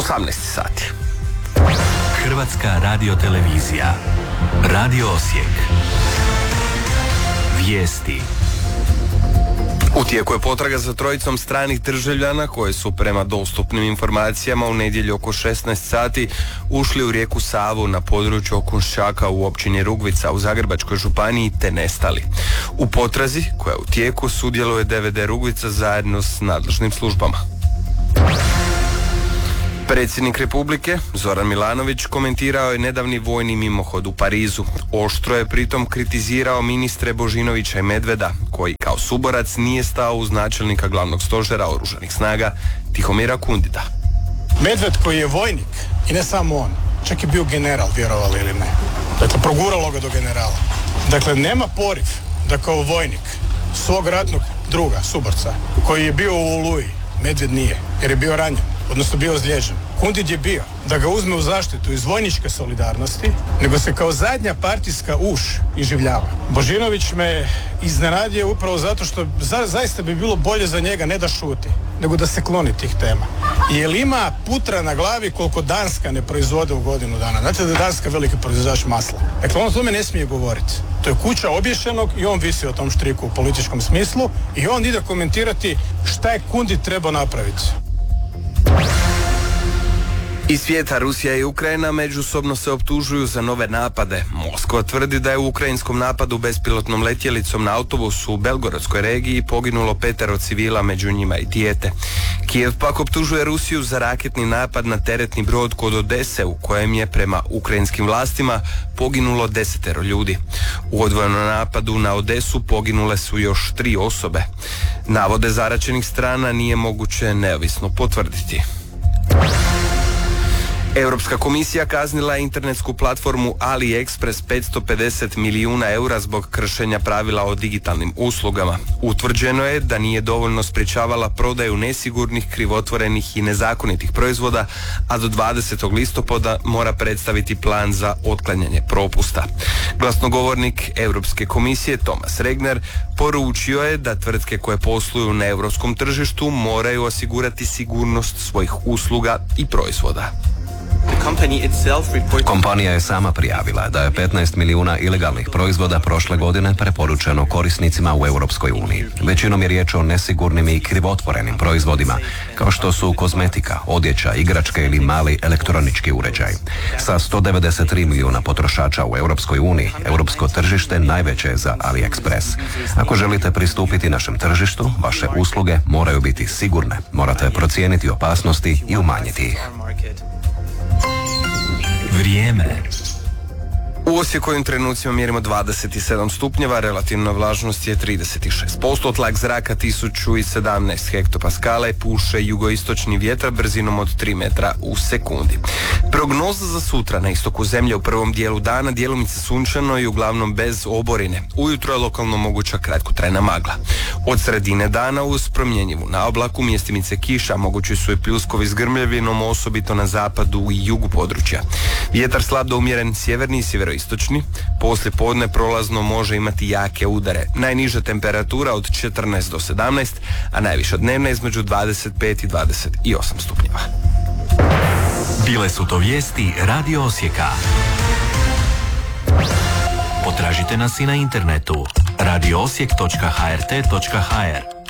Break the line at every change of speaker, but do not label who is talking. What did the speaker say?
18 sati.
Hrvatska radiotelevizija. Radio Osijek. Vijesti.
U tijeku je potraga za trojicom stranih državljana koji su prema dostupnim informacijama u nedjelju oko 16 sati ušli u rijeku Savu na području Okunšćaka u općini Rugvica u Zagrebačkoj županiji te nestali. U potrazi koja je u tijeku sudjeluje DVD Rugvica zajedno s nadležnim službama. Predsjednik Republike Zoran Milanović komentirao je nedavni vojni mimohod u Parizu. Oštro je pritom kritizirao ministre Božinovića i Medveda, koji kao suborac nije stao uz načelnika glavnog stožera oružanih snaga Tihomira Kundida.
Medved koji je vojnik, i ne samo on, čak je bio general, vjerovali ili ne. Dakle, proguralo ga do generala. Dakle, nema poriv da kao vojnik svog ratnog druga, suborca, koji je bio u Oluji, Medved nije, jer je bio ranjen, odnosno bio ozlijeđen. Kundid je bio da ga uzme u zaštitu iz vojničke solidarnosti, nego se kao zadnja partijska uš iživljava. Božinović me iznenadio upravo zato što zaista bi bilo bolje za njega ne da šuti, nego da se kloni tih tema. Jer ima putra na glavi koliko Danska ne proizvode u godinu dana. Znate da je Danska veliki proizvođač masla. Dakle, on o tome ne smije govoriti. To je kuća obješenog i on visi o tom štriku u političkom smislu i on ide komentirati šta je Kundid trebao napraviti.
Iz svijeta Rusija i Ukrajina međusobno se optužuju za nove napade. Moskva tvrdi da je u ukrajinskom napadu bespilotnom letjelicom na autobusu u Belgorodskoj regiji poginulo 5 civila, među njima i dijete. Kijev pak optužuje Rusiju za raketni napad na teretni brod kod Odese u kojem je prema ukrajinskim vlastima poginulo 10 ljudi. U odvojenom napadu na Odesu poginule su još 3 osobe. Navode zaraćenih strana nije moguće neovisno potvrditi. Europska komisija kaznila je internetsku platformu AliExpress 550 milijuna eura zbog kršenja pravila o digitalnim uslugama. Utvrđeno je da nije dovoljno sprječavala prodaju nesigurnih, krivotvorenih i nezakonitih proizvoda, a do 20. listopada mora predstaviti plan za otklanjanje propusta. Glasnogovornik Europske komisije Thomas Regner poručio je da tvrtke koje posluju na europskom tržištu moraju osigurati sigurnost svojih usluga i proizvoda.
Kompanija je sama prijavila da je 15 milijuna ilegalnih proizvoda prošle godine preporučeno korisnicima u Europskoj uniji. Većinom je riječ o nesigurnim i krivotvorenim proizvodima, kao što su kozmetika, odjeća, igračke ili mali elektronički uređaj. Sa 193 milijuna potrošača u Europskoj uniji, europsko tržište najveće je za AliExpress. Ako želite pristupiti našem tržištu, vaše usluge moraju biti sigurne. Morate procijeniti opasnosti i umanjiti ih.
Vrijeme.
U Osijeku ovim trenucima mjerimo 27 stupnjeva, relativna vlažnost je 36%, tlak zraka 1017 hektopaskala i puše jugoistočni vjetar brzinom od 3 metra u sekundi. Prognoza za sutra: na istoku zemlje u prvom dijelu dana djelomice sunčano i uglavnom bez oborine. Ujutro je lokalno moguća kratkotrajna magla. Od sredine dana uz promjenjivu naoblaku, mjestimice kiša, mogući su i pljuskovi s grmljavinom, osobito na zapadu i jugu područja. Vjetar slab do umjeren sjeverni i sjeveroistočni, poslije podne prolazno može imati jake udare. Najniža temperatura od 14 do 17, a najviša dnevna između 25 i 28 stupnjeva.
Bile su to vijesti Radio Osijeka. Potražite nas i na internetu radioosijek.hrt.hr.